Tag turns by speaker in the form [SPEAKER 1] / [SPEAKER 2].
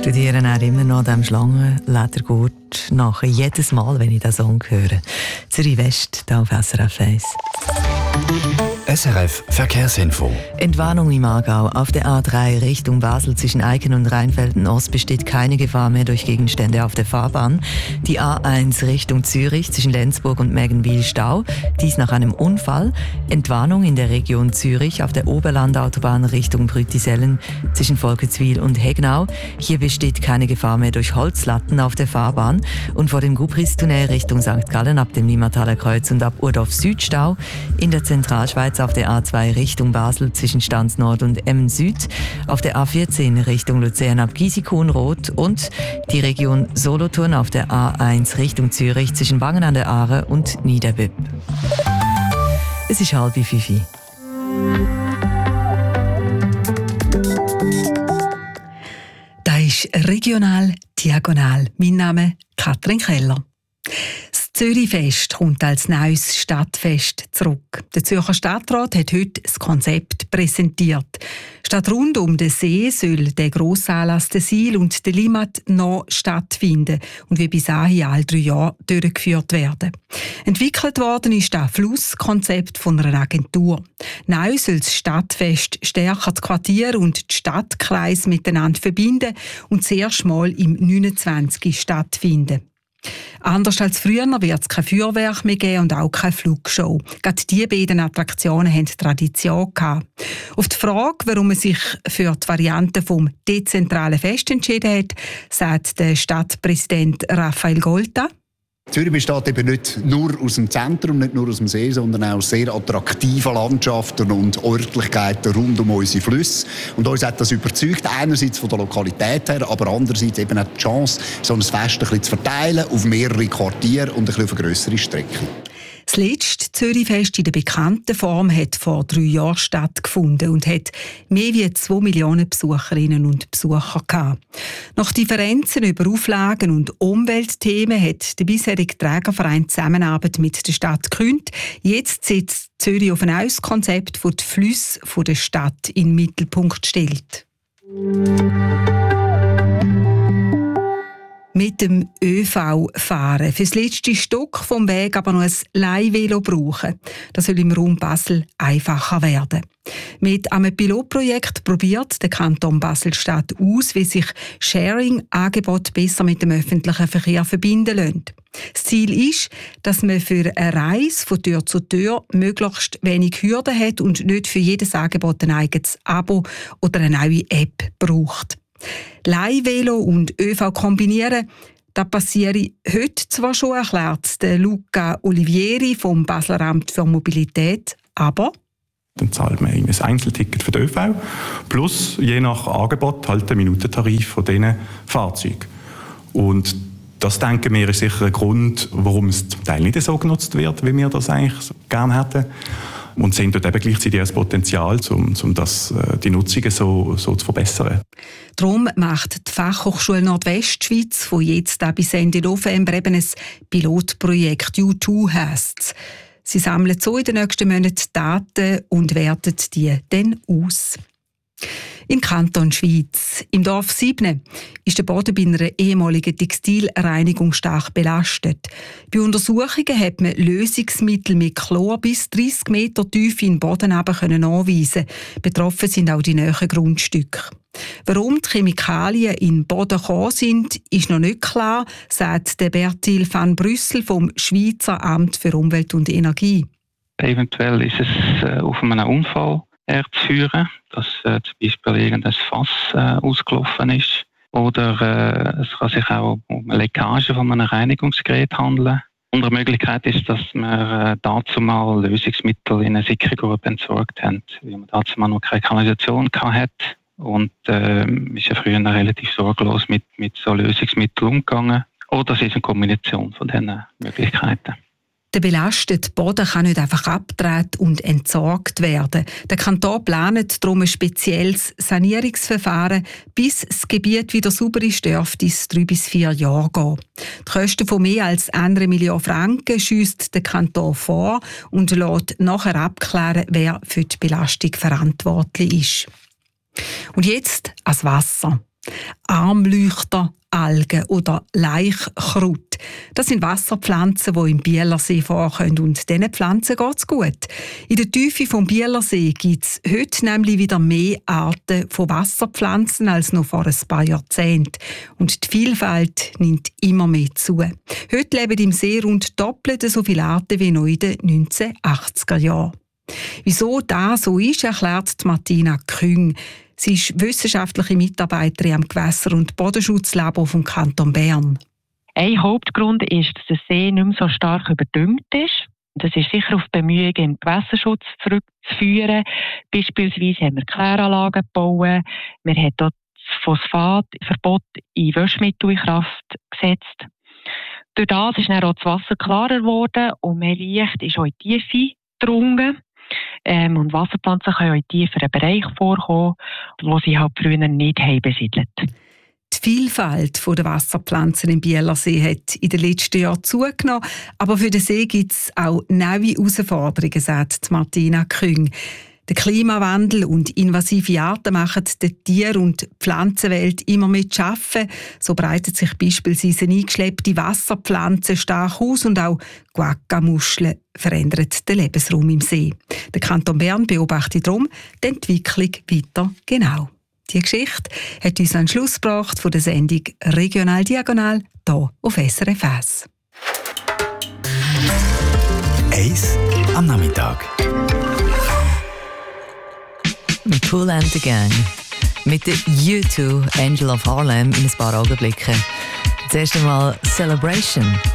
[SPEAKER 1] studiere auch immer noch dem Schlangenledergurt nach. Jedes Mal, wenn ich diesen Song höre. Zürich West, hier auf SRF 1.
[SPEAKER 2] SRF Verkehrsinfo.
[SPEAKER 1] Entwarnung im Aargau. Auf der A3 Richtung Basel zwischen Eiken und Rheinfelden-Ost besteht keine Gefahr mehr durch Gegenstände auf der Fahrbahn. Die A1 Richtung Zürich zwischen Lenzburg und Mägenwil Stau. Dies nach einem Unfall. Entwarnung in der Region Zürich auf der Oberlandautobahn Richtung Brütisellen zwischen Volkenswil und Hegnau. Hier besteht keine Gefahr mehr durch Holzlatten auf der Fahrbahn. Und vor dem Gubristunnel Richtung St. Gallen ab dem Limmataler Kreuz und ab Urdorf Süd Stau. In der Zentralschweiz auf der A2 Richtung Basel zwischen Stanz Nord und Emmen Süd, auf der A14 Richtung Luzern ab Giesikow-Rot und die Region Solothurn auf der A1 Richtung Zürich zwischen Wangen an der Aare und Niederbüpp. Es ist 4:30.
[SPEAKER 3] Das ist regional diagonal. Mein Name Katrin Keller. Das Zürichfest kommt als neues Stadtfest zurück. Der Zürcher Stadtrat hat heute das Konzept präsentiert. Statt rund um den See soll der Grossanlass der Sil und der Limmat noch stattfinden und wie bis dahin alle 3 Jahre durchgeführt werden. Entwickelt worden ist das Flusskonzept von einer Agentur. Neu soll das Stadtfest stärker die Quartiere und die Stadtkreise miteinander verbinden und zuerst mal im 29. stattfinden. Anders als früher wird es kein Feuerwerk mehr geben und auch keine Flugshow. Gerade diese beiden Attraktionen haben Tradition gehabt. Auf die Frage, warum man sich für die Variante vom dezentralen Fest entschieden hat, sagt der Stadtpräsident Raphael Golta.
[SPEAKER 4] Zürich besteht eben nicht nur aus dem Zentrum, nicht nur aus dem See, sondern auch aus sehr attraktiven Landschaften und Örtlichkeiten rund um unsere Flüsse. Und uns hat das überzeugt, einerseits von der Lokalität her, aber andererseits eben auch die Chance, so ein Fest ein bisschen zu verteilen auf mehrere Quartiere und ein bisschen auf eine grössere Strecke.
[SPEAKER 3] Das letzte Zürichfest in der bekannten Form hat vor 3 Jahren stattgefunden und hat mehr als 2 Millionen Besucherinnen und Besucher gehabt. Nach Differenzen über Auflagen und Umweltthemen hat der bisherige Trägerverein Zusammenarbeit mit der Stadt gekündigt. Jetzt setzt Zürich auf ein neues Konzept, das die Flüsse der Stadt in den Mittelpunkt stellt. Mit dem ÖV fahren. Für das letzte Stück vom Weg aber noch ein Leihvelo brauchen. Das soll im Raum Basel einfacher werden. Mit einem Pilotprojekt probiert der Kanton Basel-Stadt aus, wie sich Sharing-Angebote besser mit dem öffentlichen Verkehr verbinden lassen. Das Ziel ist, dass man für eine Reise von Tür zu Tür möglichst wenig Hürden hat und nicht für jedes Angebot ein eigenes Abo oder eine neue App braucht. Leihvelo und ÖV kombinieren, das passiere heute zwar schon, erklärt der Luca Olivieri vom Basler Amt für Mobilität, aber
[SPEAKER 5] dann zahlt man ein Einzelticket für den ÖV plus je nach Angebot halt den Minutentarif von diesen Fahrzeugen. Und das, denken wir, ist sicher ein Grund, warum es zum Teil nicht so genutzt wird, wie wir das eigentlich gerne hätten. Und sehen dort eben gleichzeitig das Potenzial, um die Nutzungen so zu verbessern.
[SPEAKER 3] Darum macht die Fachhochschule Nordwestschweiz von jetzt an bis Ende November eben ein Pilotprojekt U2 heisst es. Sie sammeln so in den nächsten Monaten Daten und werten die dann aus. Im Kanton Schwyz, im Dorf Siebne, ist der Boden bei einer ehemaligen Textilreinigung stark belastet. Bei Untersuchungen hat man Lösungsmittel mit Chlor bis 30 Meter tief in den Boden anweisen. Betroffen sind auch die nahen Grundstücke. Warum die Chemikalien in den Boden gekommen sind, ist noch nicht klar, sagt der Bertil van Brüssel vom Schweizer Amt für Umwelt und Energie.
[SPEAKER 6] Eventuell ist es auf einen Unfall zu führen, dass zum Beispiel irgendein Fass ausgelaufen ist. Oder es kann sich auch um eine Leckage von einem Reinigungsgerät handeln. Andere Möglichkeit ist, dass wir dazu mal Lösungsmittel in eine Sicherungsgruppe entsorgt haben, weil man dazu mal noch keine Kanalisation hatte. Und ist ja früher relativ sorglos mit so Lösungsmitteln umgegangen. Oder es ist eine Kombination von diesen Möglichkeiten.
[SPEAKER 3] Der belastete Boden kann nicht einfach abgetragen und entsorgt werden. Der Kanton plant darum ein spezielles Sanierungsverfahren. Bis das Gebiet wieder sauber ist, dürfte es 3 bis 4 Jahre gehen. Die Kosten von mehr als 1 Million Franken schiesst der Kanton vor und lässt nachher abklären, wer für die Belastung verantwortlich ist. Und jetzt ans Wasser. Armleuchter, Algen oder Laichkraut. Das sind Wasserpflanzen, die im Bielersee vorkommen und diesen Pflanzen geht es gut. In der Tiefe vom Bielersee gibt es heute nämlich wieder mehr Arten von Wasserpflanzen als noch vor ein paar Jahrzehnten. Und die Vielfalt nimmt immer mehr zu. Heute leben im See rund doppelt so viele Arten wie noch in den 1980er Jahren. Wieso das so ist, erklärt Martina Küng. Sie ist wissenschaftliche Mitarbeiterin am Gewässer- und Bodenschutzlabor vom Kanton Bern.
[SPEAKER 2] Ein Hauptgrund ist, dass der See nicht mehr so stark überdüngt ist. Das ist sicher auf Bemühungen im Gewässerschutz zurückzuführen. Beispielsweise haben wir Kläranlagen gebaut. Wir haben dort das Phosphatverbot in Waschmittel in Kraft gesetzt. Durch das ist dann auch das Wasser klarer geworden und mehr Licht ist auch in die Tiefe gedrungen. Und Wasserpflanzen können auch in tieferen Bereichen vorkommen, wo sie halt früher nicht haben besiedelt.
[SPEAKER 3] Die Vielfalt der Wasserpflanzen im Bielersee hat in den letzten Jahren zugenommen. Aber für den See gibt es auch neue Herausforderungen, sagt Martina Küng. Der Klimawandel und invasive Arten machen der Tier- und Pflanzenwelt immer mehr zu schaffen. So breitet sich beispielsweise eingeschleppte Wasserpflanzen stark aus und auch Guacca-Muscheln verändern den Lebensraum im See. Der Kanton Bern beobachtet darum die Entwicklung weiter genau. Die Geschichte hat uns an den Schluss gebracht von der Sendung «Regional Diagonal» hier auf SRF 1.
[SPEAKER 7] Eis am Nachmittag.
[SPEAKER 1] Cool and the Gang. Mit der U2 Angel of Harlem in ein paar Augenblicken. Zuerst einmal Celebration.